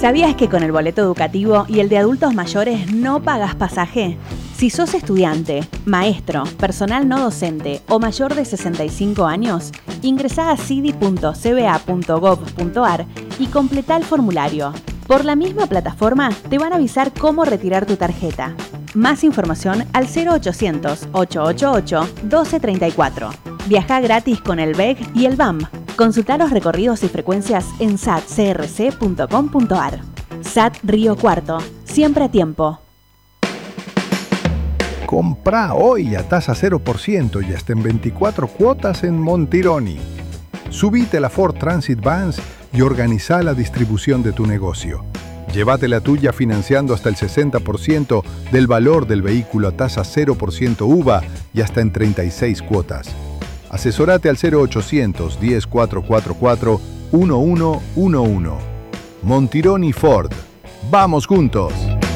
¿Sabías que con el boleto educativo y el de adultos mayores no pagas pasaje? Si sos estudiante, maestro, personal no docente o mayor de 65 años, ingresá a cidi.cba.gov.ar y completá el formulario. Por la misma plataforma te van a avisar cómo retirar tu tarjeta. Más información al 0800-888-1234. Viajá gratis con el BEG y el BAM. Consultá los recorridos y frecuencias en satcrc.com.ar. SAT Río Cuarto, siempre a tiempo. Comprá hoy a tasa 0% y hasta en 24 cuotas en Montironi. Subite la Ford Transit Vans y organizá la distribución de tu negocio. Llévate la tuya financiando hasta el 60% del valor del vehículo a tasa 0% UVA y hasta en 36 cuotas. Asesorate al 0800 10 444 1111. Montironi Ford. ¡Vamos juntos!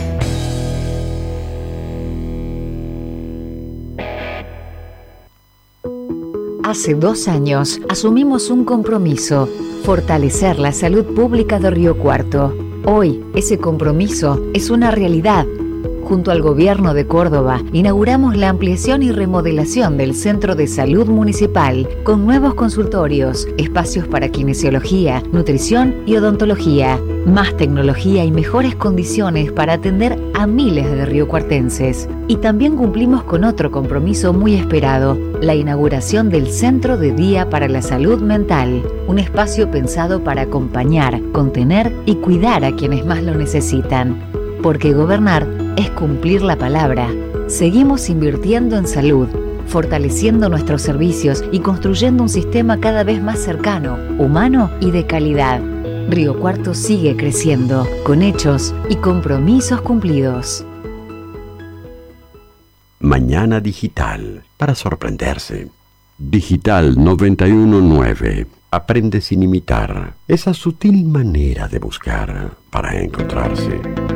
Hace 2 años asumimos un compromiso: fortalecer la salud pública de Río Cuarto. Hoy, ese compromiso es una realidad. Junto al Gobierno de Córdoba, inauguramos la ampliación y remodelación del Centro de Salud Municipal, con nuevos consultorios, espacios para kinesiología, nutrición y odontología, más tecnología y mejores condiciones para atender a miles de riocuartenses. Y también cumplimos con otro compromiso muy esperado: la inauguración del Centro de Día para la Salud Mental, un espacio pensado para acompañar, contener y cuidar a quienes más lo necesitan. Porque gobernar es cumplir la palabra. Seguimos invirtiendo en salud, fortaleciendo nuestros servicios y construyendo un sistema cada vez más cercano, humano y de calidad. Río Cuarto sigue creciendo, con hechos y compromisos cumplidos. Mañana digital, para sorprenderse. Digital 919. Aprende sin imitar. Esa sutil manera de buscar para encontrarse.